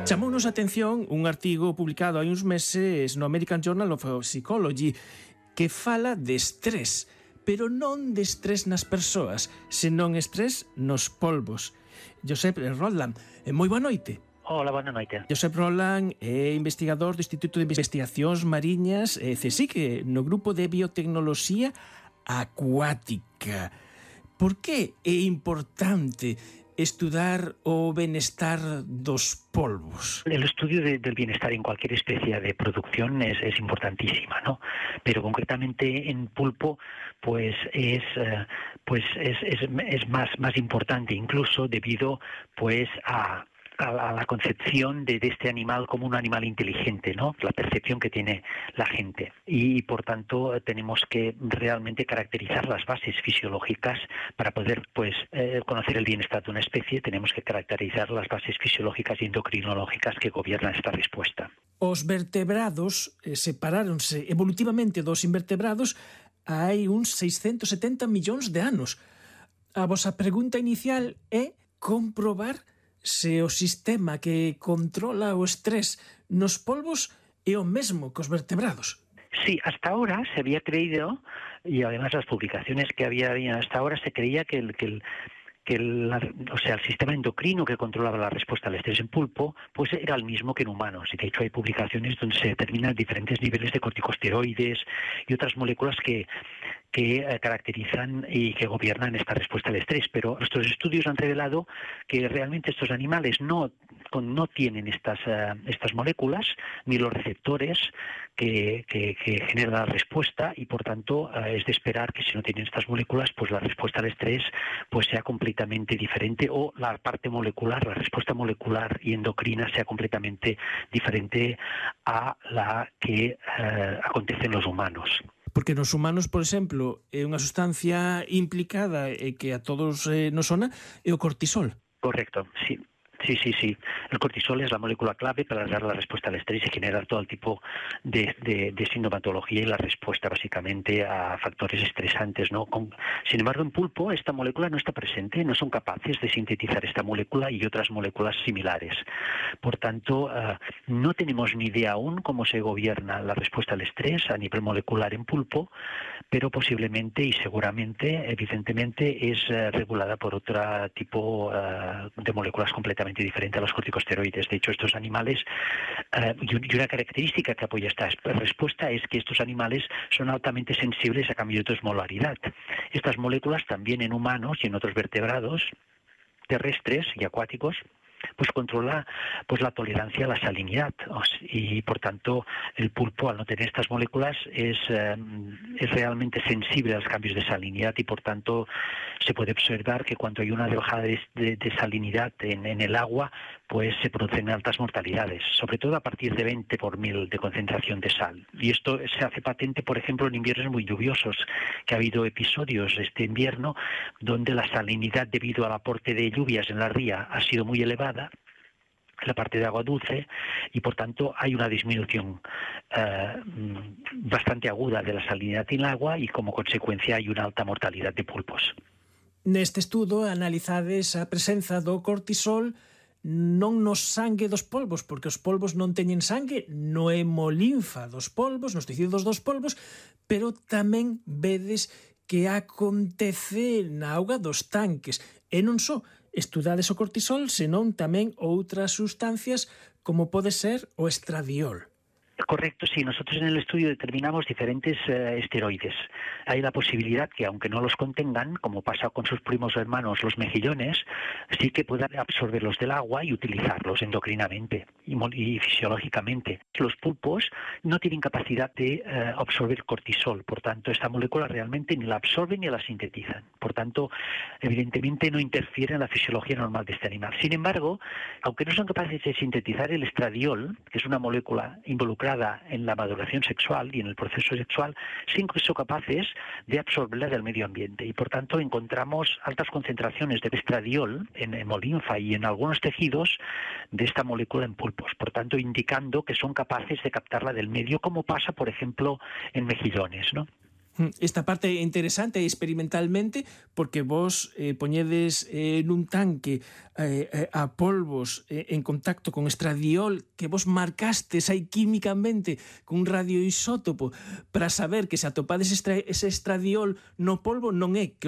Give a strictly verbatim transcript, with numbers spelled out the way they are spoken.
Chamounos a atención un artigo publicado hai uns meses no American Journal of Psychology que fala de estrés, pero non de estrés nas persoas, senón estrés nos polvos. Josep Roldán, moi boa noite. Hola, boa noite. Josep Roldán é investigador do Instituto de Investigacións Mariñas e CSIC no grupo de biotecnoloxía acuática. Por que é importante estudar o benestar dos polvos? El estudio de, del bienestar en cualquier especie de producción es, es importantísima, ¿no? Pero concretamente en pulpo, pues es, eh, pues es, es, es más, más importante incluso debido, pues a a la concepción de, de este animal como un animal inteligente, ¿no? La percepción que tiene la gente. Y, por tanto, tenemos que realmente caracterizar las bases fisiológicas para poder, pues, eh, conocer el bienestar de una especie. Tenemos que caracterizar las bases fisiológicas y endocrinológicas que gobiernan esta respuesta. Os vertebrados eh, separáronse evolutivamente dos invertebrados hai uns seiscentos setenta millóns de anos. A vosa pregunta inicial é comprobar se o sistema que controla o estrés nos polvos é o mesmo que os vertebrados. Sí, hasta ahora se había creído, y además las publicaciones que había hasta ahora, se creía que el, que el que el, o sea, el sistema endocrino que controlaba la respuesta al estrés en pulpo, pues era el mismo que en humanos. Y de hecho hay publicaciones donde se determinan diferentes niveles de corticosteroides y otras moléculas que que eh, caracterizan y que gobiernan esta respuesta al estrés. Pero nuestros estudios han revelado que realmente estos animales no, no tienen estas, uh, estas moléculas ni los receptores que, que, que generan la respuesta y, por tanto, uh, es de esperar que si no tienen estas moléculas, pues la respuesta al estrés pues sea completamente diferente, o la parte molecular, la respuesta molecular y endocrina sea completamente diferente a la que uh, acontece en los humanos. Porque nos humanos, por exemplo, é unha sustancia implicada e que a todos eh, nos sona, é o cortisol. Correcto, sí. Sí, sí, sí. El cortisol es la molécula clave para dar la respuesta al estrés y generar todo el tipo de, de, de sintomatología y la respuesta básicamente a factores estresantes, ¿no? Con, sin embargo, en pulpo esta molécula no está presente, no son capaces de sintetizar esta molécula y otras moléculas similares. Por tanto, uh, no tenemos ni idea aún cómo se gobierna la respuesta al estrés a nivel molecular en pulpo, pero posiblemente y seguramente, evidentemente, es uh, regulada por otro tipo uh, de moléculas completamente diferente a los corticosteroides. De hecho, estos animales, uh, y una característica que apoya esta respuesta es que estos animales son altamente sensibles a cambios de osmolaridad. Estas moléculas también en humanos y en otros vertebrados terrestres y acuáticos pues controla pues la tolerancia a la salinidad, y por tanto el pulpo, al no tener estas moléculas, es, eh, es realmente sensible a los cambios de salinidad, y por tanto se puede observar que cuando hay una bajada de, de, de salinidad en, en el agua, pues se producen altas mortalidades, sobre todo a partir de veinte por mil de concentración de sal. Y esto se hace patente, por ejemplo, en inviernos muy lluviosos, que ha habido episodios este invierno donde la salinidad, debido al aporte de lluvias en la ría, ha sido muy elevada, la parte de agua dulce, y por tanto hay una disminución eh, bastante aguda de la salinidad en el agua, y como consecuencia hay una alta mortalidad de pulpos. Neste estudo analizades a presenza do cortisol non no sangue dos polvos, porque os polvos non teñen sangue, no hemolinfa dos polvos, nos tecidos dos polvos, pero tamén vedes que acontece na auga dos tanques. E non só estudades o cortisol, senón tamén outras sustancias como pode ser o estradiol. Correcto, sí. Nosotros en el estudio determinamos diferentes eh, esteroides. Hay la posibilidad que, aunque no los contengan, como pasa con sus primos hermanos los mejillones, sí que puedan absorberlos del agua y utilizarlos endocrinamente y, y fisiológicamente. Los pulpos no tienen capacidad de eh, absorber cortisol, por tanto esta molécula realmente ni la absorben ni la sintetizan. Por tanto, evidentemente no interfiere en la fisiología normal de este animal. Sin embargo, aunque no son capaces de sintetizar el estradiol, que es una molécula involucrada en la maduración sexual y en el proceso sexual, sí que son capaces de absorberla del medio ambiente, y por tanto encontramos altas concentraciones de estradiol en hemolinfa y en algunos tejidos de esta molécula en pulpos, por tanto indicando que son capaces de captarla del medio, como pasa por ejemplo en mejillones, ¿no? Esta parte é interesante experimentalmente porque vos eh, poñedes eh, nun tanque eh, a polvos eh, en contacto con estradiol que vos marcastes aí químicamente con un radioisótopo para saber que se atopades estra ese estradiol no polvo non é que